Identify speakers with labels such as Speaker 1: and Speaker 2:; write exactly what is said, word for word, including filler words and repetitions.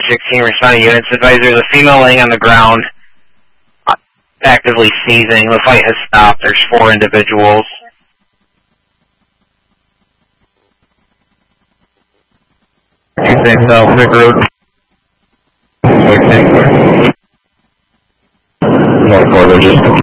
Speaker 1: sixteen responding units. Advise there's a female laying on the ground, actively seizing. The fight has stopped. There's four individuals. two six South Vic Road. North Florida, just